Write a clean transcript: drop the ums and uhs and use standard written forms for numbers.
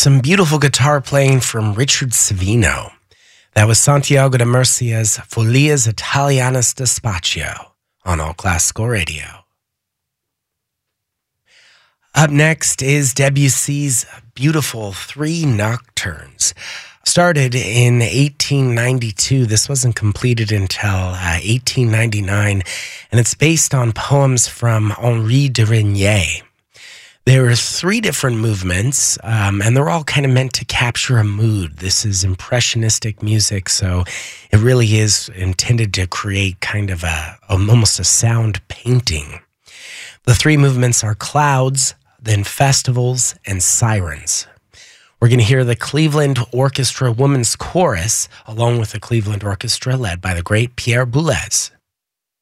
Some beautiful guitar playing from Richard Savino. That was Santiago de Murcia's Folias Italianas Despacio on All Classical Radio. Up next is Debussy's beautiful Three Nocturnes. Started in 1892. This wasn't completed until 1899, and it's based on poems from Henri de Regnier. There are three different movements, and they're all kind of meant to capture a mood. This is impressionistic music, so it really is intended to create kind of almost a sound painting. The three movements are clouds, then festivals, and sirens. We're going to hear the Cleveland Orchestra Women's Chorus, along with the Cleveland Orchestra led by the great Pierre Boulez.